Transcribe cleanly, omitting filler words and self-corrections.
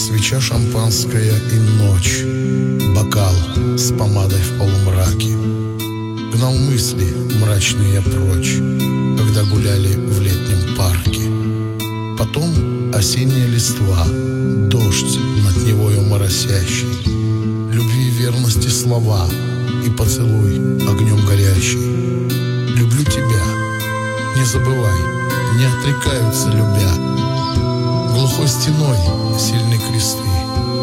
Свеча шампанская и ночь, бокал с помадой в полумраке. Гнал мысли мрачные прочь, когда гуляли в летнем парке. Потом осенняя листва, дождь над Невою моросящий, любви и верности слова и поцелуй огнем горящий. Люблю тебя, не забывай, не отрекаются любя. Глухой стеной сильны кресты,